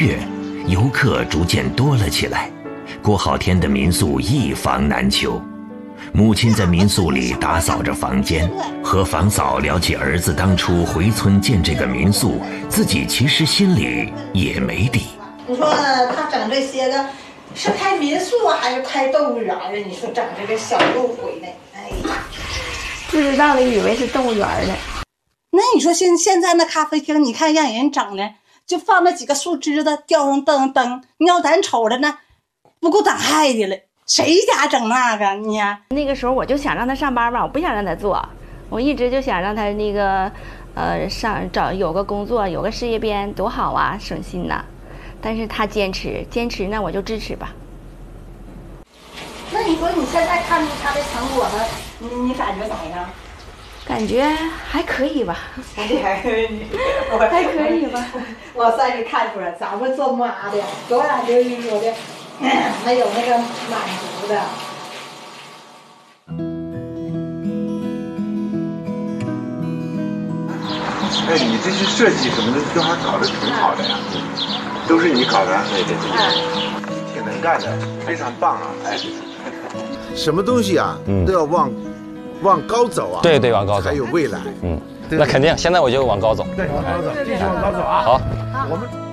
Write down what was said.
月，游客逐渐多了起来，过好天的民宿一房难求。母亲在民宿里打扫着房间，和房嫂聊起儿子当初回村建这个民宿，自己其实心里也没底。 你说他整这些个，是开民宿还是开动物园啊？你说整这个小路回来，哎呀， 不知道的以为是动物园呢。 那你说现在那咖啡厅，你看让人整的，就放那几个树枝子，吊上灯，你要咱瞅着呢，不够胆害的了。谁家整那个你呀？ 那个时候我就想让他上班吧，我不想让他做，我一直就想让他那个，有个工作，有个事业编，多好啊，省心呐。但是他坚持，那我就支持吧。 那你说你现在看他的成果呢，你感觉咋样？ 感觉还可以吧。 还可以， 还可以吧。 我算是看出来，咱们做妈的，永远就是说的。没有那个满足的。 哎，你这些设计什么的都还搞得挺好的呀，都是你搞的？对，挺能干的，非常棒啊！哎，什么东西啊，都要往高走啊。 对，往高走， 才有未来。 那肯定，现在我就往高走。 对，往高走，继续往高走啊！ 好， 我们。